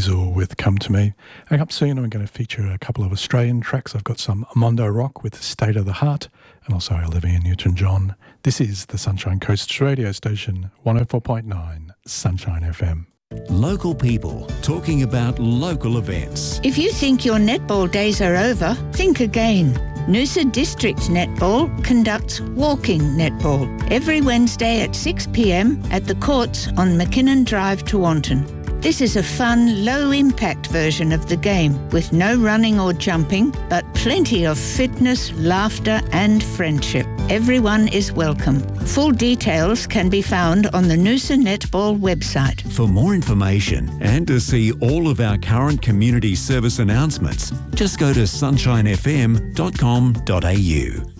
Weasel with Come To Me. And up soon I'm going to feature a couple of Australian tracks. I've got some Mondo Rock with State of the Heart and also Olivia Newton-John. This is the Sunshine Coast radio station, 104.9 Sunshine FM. Local people talking about local events. If you think your netball days are over, think again. Noosa District Netball conducts walking netball every Wednesday at 6 p.m. at the courts on McKinnon Drive, Tewantin. This is a fun, low-impact version of the game with no running or jumping, but plenty of fitness, laughter and friendship. Everyone is welcome. Full details can be found on the Noosa Netball website. For more information and to see all of our current community service announcements, just go to sunshinefm.com.au.